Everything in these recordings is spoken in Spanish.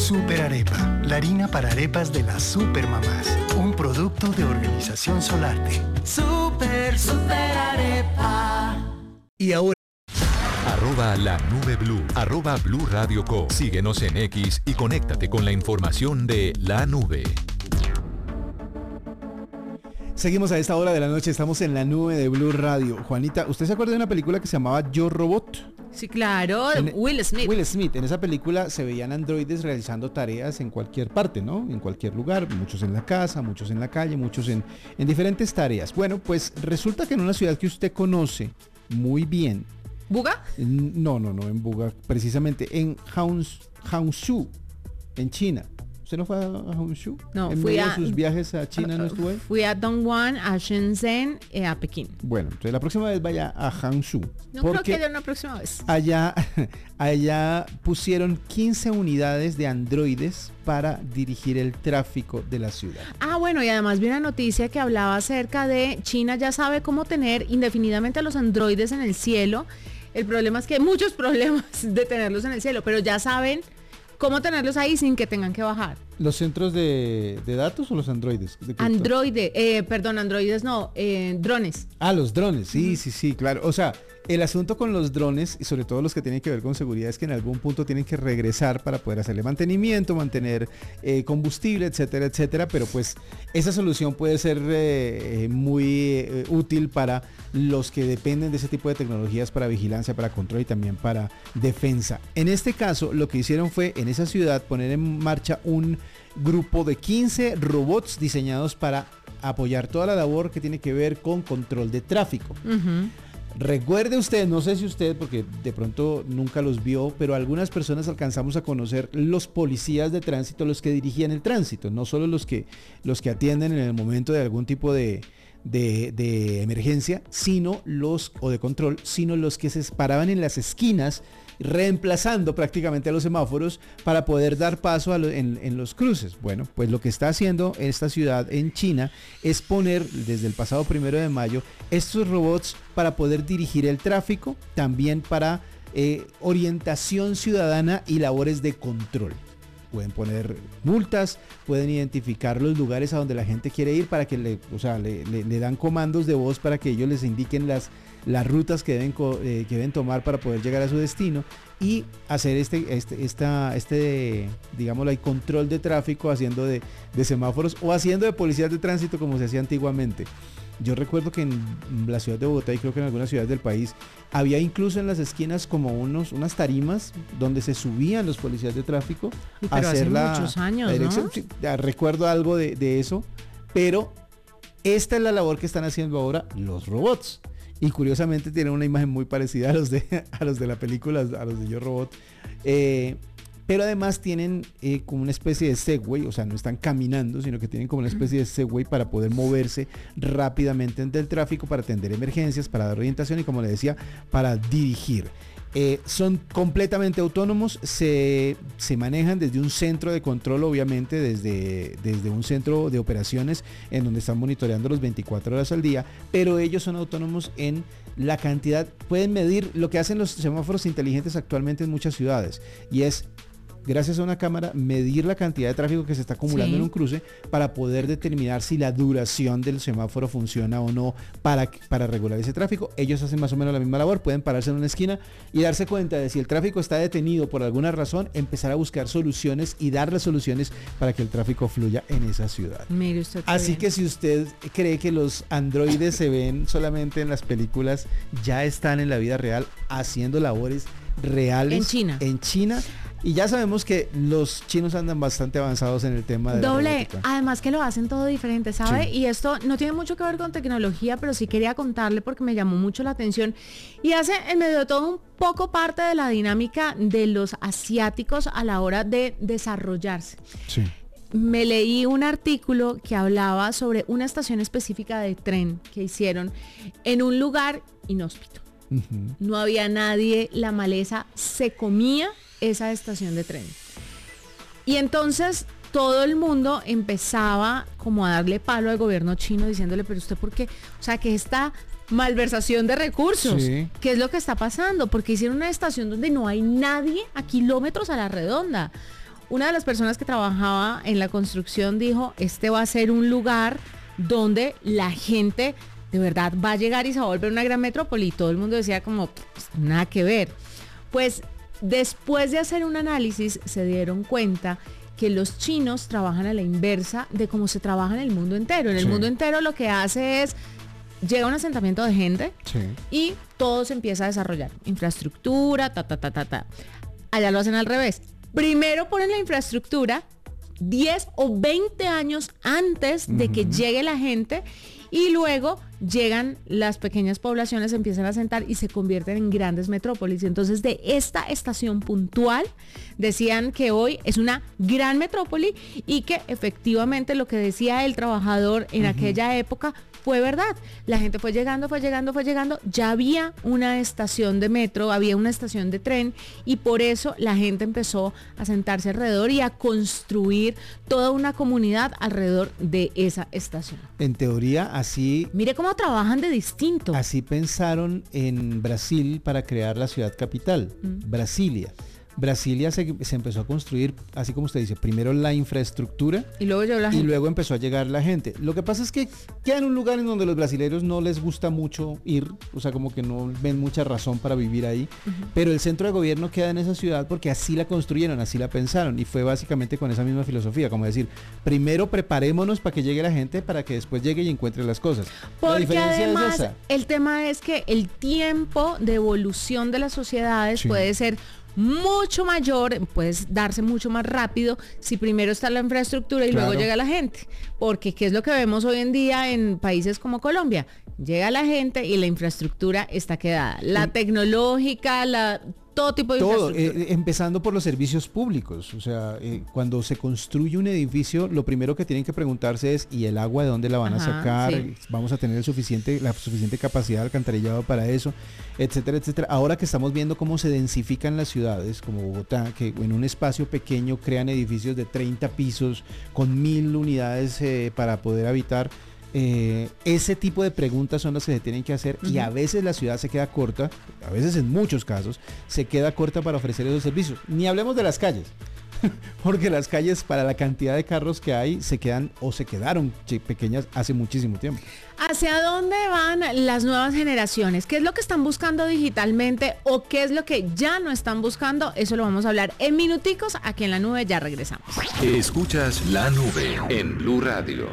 Super Arepa, la harina para arepas de las supermamás. Un producto de Organización Solarte. Super Arepa. Y ahora @la nube blue, @Blue Radio Co. Síguenos en X y conéctate con la información de la nube. Seguimos a esta hora de la noche, estamos en la nube de Blue Radio. Juanita, ¿usted se acuerda de una película que se llamaba Yo Robot? Sí, claro, Will Smith. Will Smith, en esa película se veían androides realizando tareas en cualquier parte, ¿no? En cualquier lugar, muchos en la casa, muchos en la calle, muchos en diferentes tareas. Bueno, pues resulta que en una ciudad que usted conoce muy bien. ¿Buga? No, en Buga, precisamente en Hangzhou, en China. ¿Usted no fue a Hangzhou? No, ¿En medio de sus viajes a China no estuvo ahí? Fui a Dongguan, a Shenzhen, a Pekín. Bueno, entonces la próxima vez vaya a Hangzhou. No creo que haya una próxima vez. Allá pusieron 15 unidades de androides para dirigir el tráfico de la ciudad. Ah, bueno, y además vi una noticia que hablaba acerca de China ya sabe cómo tener indefinidamente a los androides en el cielo. El problema es que hay muchos problemas de tenerlos en el cielo, pero ya saben cómo tenerlos ahí sin que tengan que bajar. ¿Los centros de datos o los androides? Androides no, drones. Ah, los drones, sí, claro. O sea, el asunto con los drones, y sobre todo los que tienen que ver con seguridad, es que en algún punto tienen que regresar para poder hacerle mantenimiento, mantener combustible, etcétera, etcétera. Pero pues esa solución puede ser muy útil para los que dependen de ese tipo de tecnologías para vigilancia, para control y también para defensa. En este caso, lo que hicieron fue en esa ciudad poner en marcha un grupo de 15 robots diseñados para apoyar toda la labor que tiene que ver con control de tráfico. Recuerde usted, no sé si usted, porque de pronto nunca los vio, pero algunas personas alcanzamos a conocer los policías de tránsito, los que dirigían el tránsito, no solo los que atienden en el momento de algún tipo de emergencia, o de control, sino los que se paraban en las esquinas reemplazando prácticamente a los semáforos para poder dar paso en los cruces. Bueno, pues lo que está haciendo esta ciudad en China es poner desde el pasado 1 de mayo estos robots para poder dirigir el tráfico, también para orientación ciudadana y labores de control. Pueden poner multas, pueden identificar los lugares a donde la gente quiere ir para que le dan comandos de voz para que ellos les indiquen las rutas que deben tomar para poder llegar a su destino y hacer digámoslo, control de tráfico, haciendo de semáforos o haciendo de policías de tránsito como se hacía antiguamente. Yo recuerdo que en la ciudad de Bogotá y creo que en algunas ciudades del país había incluso en las esquinas como unas tarimas donde se subían los policías de tráfico a hacer muchos años, dirección, ¿no? Sí, recuerdo algo de eso, pero esta es la labor que están haciendo ahora los robots. Y curiosamente tienen una imagen muy parecida a los de la película, a los de Yo Robot. Pero además tienen como una especie de Segway, o sea, no están caminando, sino que tienen como una especie de Segway para poder moverse rápidamente entre el tráfico, para atender emergencias, para dar orientación y, como le decía, para dirigir. Son completamente autónomos, se manejan desde un centro de control, obviamente, desde un centro de operaciones en donde están monitoreando los 24 horas al día, pero ellos son autónomos en la cantidad, pueden medir lo que hacen los semáforos inteligentes actualmente en muchas ciudades, y es, gracias a una cámara, medir la cantidad de tráfico que se está acumulando en un cruce para poder determinar si la duración del semáforo funciona o no para regular ese tráfico. Ellos hacen más o menos la misma labor, pueden pararse en una esquina y darse cuenta de si el tráfico está detenido por alguna razón, empezar a buscar soluciones y darle soluciones para que el tráfico fluya en esa ciudad. Mire usted, así que si usted cree que los androides se ven solamente en las películas, ya están en la vida real haciendo labores reales en China. Y ya sabemos que los chinos andan bastante avanzados en el tema de la robótica. Además que lo hacen todo diferente, ¿sabe? Sí. Y esto no tiene mucho que ver con tecnología, pero sí quería contarle porque me llamó mucho la atención. Y hace en medio de todo un poco parte de la dinámica de los asiáticos a la hora de desarrollarse. Sí. Me leí un artículo que hablaba sobre una estación específica de tren que hicieron en un lugar inhóspito. No había nadie, la maleza se comía esa estación de tren. Y entonces todo el mundo empezaba como a darle palo al gobierno chino diciéndole, pero usted ¿por qué? O sea, que esta malversación de recursos, ¿qué es lo que está pasando? Porque hicieron una estación donde no hay nadie a kilómetros a la redonda. una de las personas que trabajaba en la construcción dijo, este va a ser un lugar donde la gente de verdad va a llegar y se va a volver una gran metrópoli. Y todo el mundo decía como, pues, nada que ver. Pues después de hacer un análisis se dieron cuenta que los chinos trabajan a la inversa de cómo se trabaja en el mundo entero. En el mundo entero lo que hace es, llega un asentamiento de gente y todo se empieza a desarrollar. Infraestructura, Allá lo hacen al revés. Primero ponen la infraestructura 10 o 20 años antes de que llegue la gente y luego llegan las pequeñas poblaciones, empiezan a asentar y se convierten en grandes metrópolis. Entonces, de esta estación puntual decían que hoy es una gran metrópoli y que efectivamente lo que decía el trabajador en aquella época fue verdad. La gente fue llegando, ya había una estación de metro, había una estación de tren y por eso la gente empezó a sentarse alrededor y a construir toda una comunidad alrededor de esa estación. En teoría, así... Mire cómo trabajan de distinto. Así pensaron en Brasil para crear la ciudad capital, Brasilia. Brasilia se empezó a construir, así como usted dice, primero la infraestructura y luego llegó la gente. Y luego empezó a llegar la gente. Lo que pasa es que ya en un lugar en donde los brasileños no les gusta mucho ir, o sea, como que no ven mucha razón para vivir ahí, pero el centro de gobierno queda en esa ciudad porque así la construyeron, así la pensaron y fue básicamente con esa misma filosofía, como decir, primero preparémonos para que llegue la gente para que después llegue y encuentre las cosas. Porque la diferencia además es esa. El tema es que el tiempo de evolución de las sociedades puede ser mucho mayor, puedes darse mucho más rápido si primero está la infraestructura y luego llega la gente, porque ¿qué es lo que vemos hoy en día en países como Colombia? Llega la gente y la infraestructura está quedada, la tecnológica, todo tipo de infraestructura. Empezando por los servicios públicos, o sea, cuando se construye un edificio, lo primero que tienen que preguntarse es, ¿y el agua de dónde la van a sacar? Sí. ¿Vamos a tener la suficiente capacidad de alcantarillado para eso? Etcétera, etcétera. Ahora que estamos viendo cómo se densifican las ciudades, como Bogotá, que en un espacio pequeño crean edificios de 30 pisos con 1000 unidades para poder habitar, ese tipo de preguntas son las que se tienen que hacer y a veces la ciudad se queda corta, a veces en muchos casos se queda corta para ofrecer esos servicios. Ni hablemos de las calles, porque las calles para la cantidad de carros que hay se quedaron pequeñas hace muchísimo tiempo. ¿Hacia dónde van las nuevas generaciones? ¿Qué es lo que están buscando digitalmente o qué es lo que ya no están buscando? Eso lo vamos a hablar en minuticos aquí en La Nube, ya regresamos. Escuchas La Nube en Blue Radio.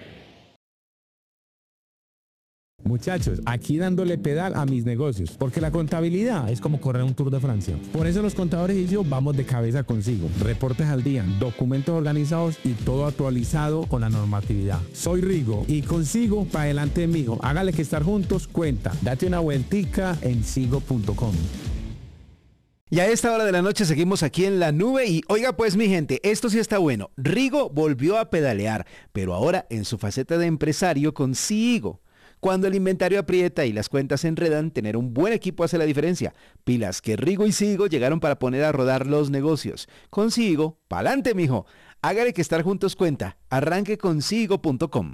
Muchachos, aquí dándole pedal a mis negocios, porque la contabilidad es como correr un Tour de Francia. Por eso los contadores y yo vamos de cabeza consigo. Reportes al día, documentos organizados y todo actualizado con la normatividad. Soy Rigo y consigo para adelante, mijo. Hágale que estar juntos cuenta. Date una vueltica en sigo.com. Y a esta hora de la noche seguimos aquí en La Nube y oiga pues mi gente, esto sí está bueno. Rigo volvió a pedalear, pero ahora en su faceta de empresario con Sigo. Cuando el inventario aprieta y las cuentas se enredan, tener un buen equipo hace la diferencia. Pilas que Rigo y Sigo llegaron para poner a rodar los negocios. Con Sigo, pa'lante mijo. Hágale que estar juntos cuenta. Arranque con Sigo.com.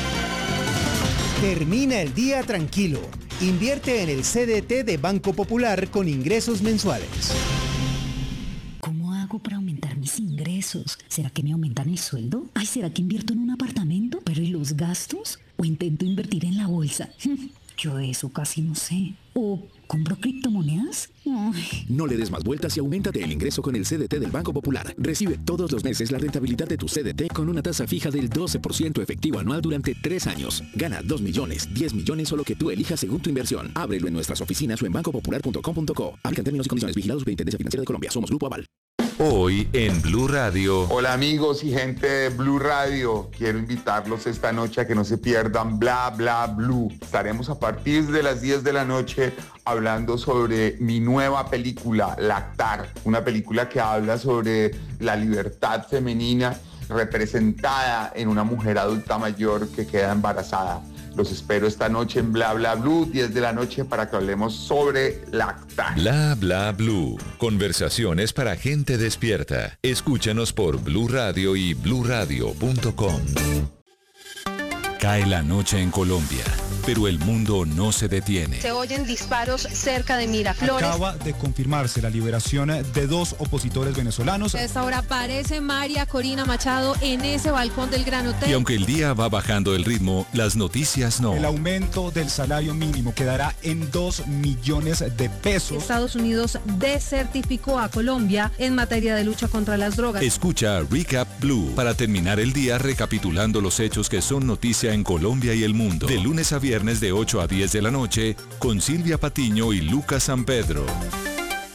Termina el día tranquilo. Invierte en el CDT de Banco Popular con ingresos mensuales. ¿Cómo hago para aumentar mis ingresos? ¿Será que me aumentan el sueldo? Ay, ¿será que invierto en un apartamento? ¿Pero y los gastos? ¿O intento invertir en la bolsa? Yo de eso casi no sé. ¿O compro criptomonedas? Ay. No le des más vueltas y auméntate el ingreso con el CDT del Banco Popular. Recibe todos los meses la rentabilidad de tu CDT con una tasa fija del 12% efectivo anual durante 3 años. Gana 2 millones, 10 millones o lo que tú elijas según tu inversión. Ábrelo en nuestras oficinas o en bancopopular.com.co. Aplican términos y condiciones. Vigilados Superintendencia Financiera de Colombia. Somos Grupo Aval. Hoy en Blue Radio. Hola amigos y gente de Blue Radio. Quiero invitarlos esta noche a que no se pierdan Bla Bla Blue. Estaremos a partir de las 10 de la noche hablando sobre mi nueva película, Lactar. Una película que habla sobre la libertad femenina representada en una mujer adulta mayor que queda embarazada. Los espero esta noche en Bla Bla Blue, 10 de la noche, para que hablemos sobre Lactar. Bla Bla Blue. Conversaciones para gente despierta. Escúchanos por Blue Radio y bluradio.com. Cae la noche en Colombia, pero el mundo no se detiene. Se oyen disparos cerca de Miraflores. Acaba de confirmarse la liberación de 2 opositores venezolanos. A esta hora aparece María Corina Machado en ese balcón del Gran Hotel. Y aunque el día va bajando el ritmo, las noticias no. El aumento del salario mínimo quedará en 2 millones de pesos. Estados Unidos desertificó a Colombia en materia de lucha contra las drogas. Escucha Recap Blue para terminar el día recapitulando los hechos que son noticia en Colombia y el mundo. De lunes a viernes de 8 a 10 de la noche con Silvia Patiño y Lucas San Pedro.